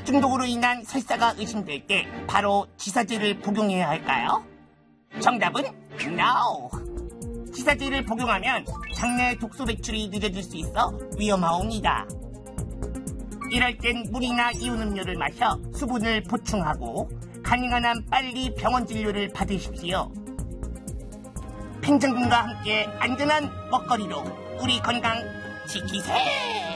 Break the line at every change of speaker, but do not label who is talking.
식중독으로 인한 설사가 의심될 때 바로 지사제를 복용해야 할까요? 정답은 NO! 지사제를 복용하면 장내 독소 배출이 늦어질 수 있어 위험하옵니다. 이럴 땐 물이나 이온 음료를 마셔 수분을 보충하고 가능한 한 빨리 병원 진료를 받으십시오. 팽창군과 함께 안전한 먹거리로 우리 건강 지키세!